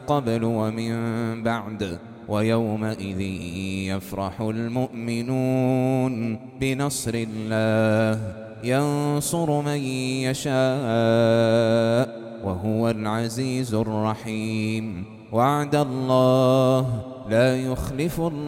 قبل ومن بعد ويومئذ يفرح المؤمنون بنصر الله ينصر من يشاء وهو العزيز الرحيم. وعد الله لا يخلف الله